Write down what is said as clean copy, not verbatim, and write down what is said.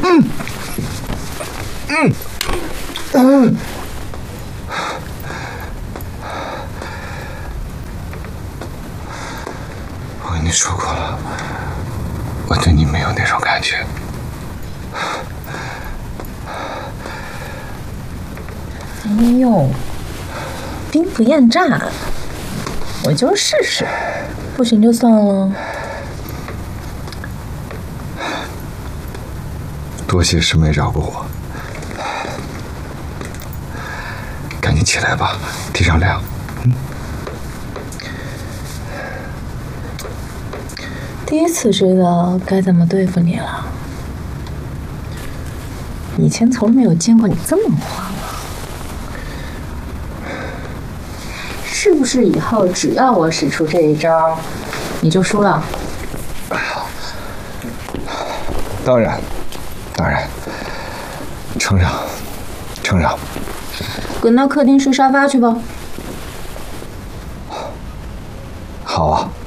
我跟你说过了，我对你没有那种感觉。 哎呦，兵不厌诈，我就试试，不行就算了。 多谢师妹饶过我，赶紧起来吧，天上亮。 第一次知道该怎么对付你了，以前从来没有见过你这么慌。是不是以后只要我使出这一招，你就输了？ 当然，承让。 滚到客厅睡沙发去吧。 好啊。